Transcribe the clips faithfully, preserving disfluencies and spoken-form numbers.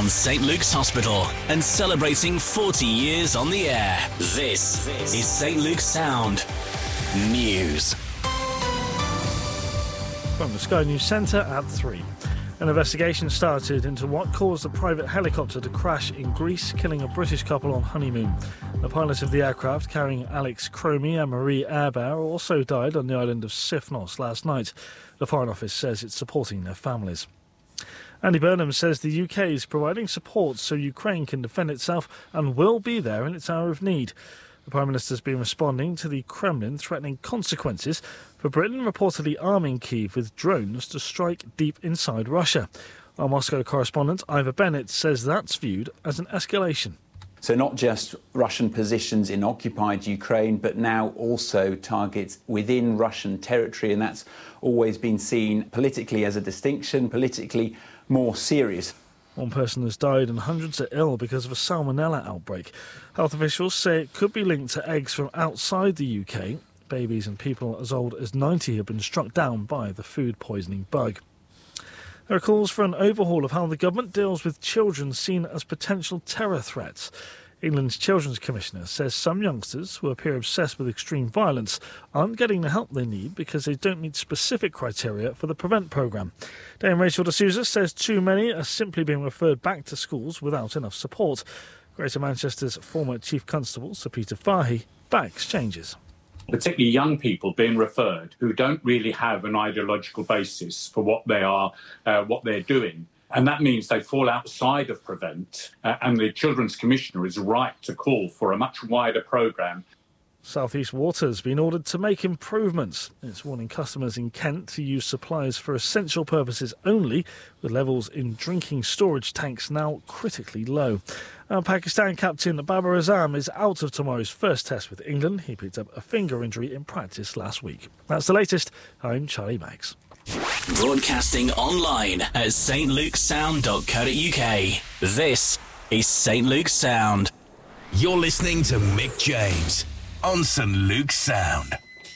around Saint Luke's Hospital and celebrating forty years on the air. This is Saint Luke's Sound News. From the Sky News Centre at three. An investigation started into what caused a private helicopter to crash in Greece, killing a British couple on honeymoon. The pilot of the aircraft, carrying Alex Cromie and Marie Airbear, also died on the island of Sifnos last night. The Foreign Office says it's supporting their families. Andy Burnham says the U K is providing support so Ukraine can defend itself and will be there in its hour of need. The Prime Minister's been responding to the Kremlin threatening consequences for Britain reportedly arming Kyiv with drones to strike deep inside Russia. Our Moscow correspondent Ivor Bennett says that's viewed as an escalation. So not just Russian positions in occupied Ukraine, but now also targets within Russian territory, and that's always been seen politically as a distinction, politically more serious. One person has died and hundreds are ill because of a salmonella outbreak. Health officials say it could be linked to eggs from outside the U K. Babies and people as old as ninety have been struck down by the food poisoning bug. There are calls for an overhaul of how the government deals with children seen as potential terror threats. England's Children's Commissioner says some youngsters who appear obsessed with extreme violence aren't getting the help they need because they don't meet specific criteria for the PREVENT programme. Dame Rachel D'Souza says too many are simply being referred back to schools without enough support. Greater Manchester's former Chief Constable, Sir Peter Fahey, backs changes. Particularly young people being referred who don't really have an ideological basis for what they are, uh, what they're doing. And that means they fall outside of PREVENT, uh, and the Children's Commissioner is right to call for a much wider programme. South East Water's been ordered to make improvements. It's warning customers in Kent to use supplies for essential purposes only, with levels in drinking storage tanks now critically low. Our Pakistan captain Babar Azam is out of tomorrow's first test with England. He picked up a finger injury in practice last week. That's the latest. I'm Charlie Maggs. Broadcasting online at s t luke sound dot co dot u k. This is Saint Luke's Sound. You're listening to Mick James on Saint Luke's Sound.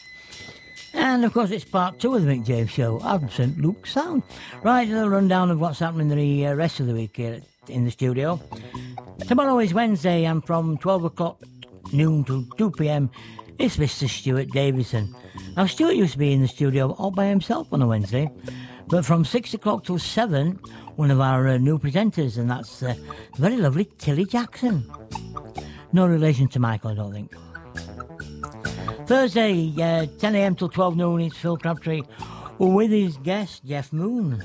And of course it's part two of the Mick James Show on Saint Luke's Sound. Right, a rundown of what's happening the rest of the week here in the studio. Tomorrow is Wednesday, and from twelve o'clock noon to two p.m. it's Mister Stuart Davison. Now, Stuart used to be in the studio all by himself on a Wednesday, but from six o'clock till seven, one of our uh, new presenters, and that's uh, the very lovely Tilly Jackson. No relation to Michael, I don't think. Thursday, uh, ten a.m. till twelve noon, it's Phil Crabtree with his guest, Jeff Moon.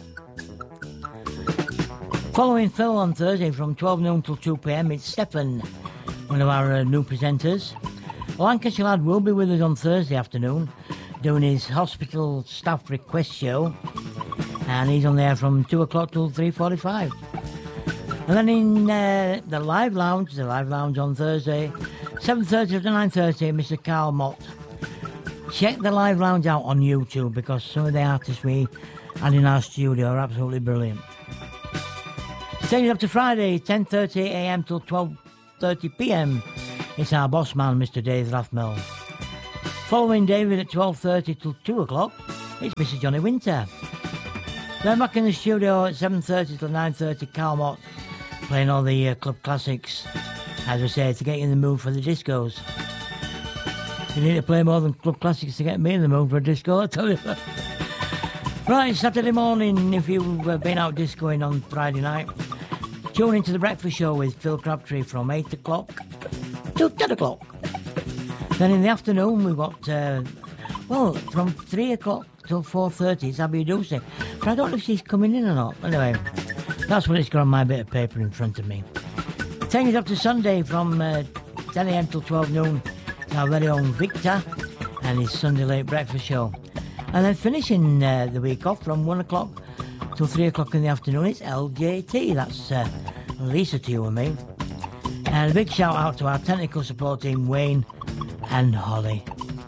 Following Phil on Thursday from twelve noon till two p.m, it's Stefan, one of our uh, new presenters. Lancashire Lad will be with us on Thursday afternoon doing his hospital staff request show, and he's on there from two o'clock till three forty-five. And then in uh, the live lounge, the live lounge on Thursday, seven thirty to nine thirty, Mister Carl Mott. Check the live lounge out on YouTube because some of the artists we had in our studio are absolutely brilliant. Taking it up to Friday, ten thirty a.m. till twelve thirty p.m. It's our boss man, Mister Dave Rathmell. Following David at twelve thirty till two o'clock, it's Mister Johnny Winter. Then back in the studio at seven thirty till nine thirty, Carl Mott, playing all the uh, club classics, as we say, to get you in the mood for the discos. You need to play more than club classics to get me in the mood for a disco, I tell you. Right, Saturday morning, if you've uh, been out discoing on Friday night, tune into The Breakfast Show with Phil Crabtree from eight o'clock till ten o'clock. Then in the afternoon we've got, uh, well, from three o'clock till four thirty, it's Abby Ducey. But I don't know if she's coming in or not. Anyway, that's what it's got on my bit of paper in front of me. Taking it up to Sunday from uh, ten a.m. till twelve noon, our very own Victor and his Sunday late breakfast show. And then finishing uh, the week off from one o'clock till three o'clock in the afternoon, it's L J T. That's uh, Lisa to you and me. And a big shout out to our technical support team, Wayne and Holly.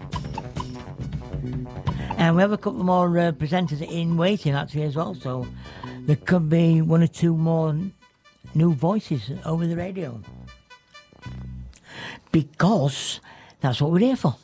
And we have a couple more uh, presenters in waiting actually as well, so there could be one or two more new voices over the radio. Because that's what we're here for.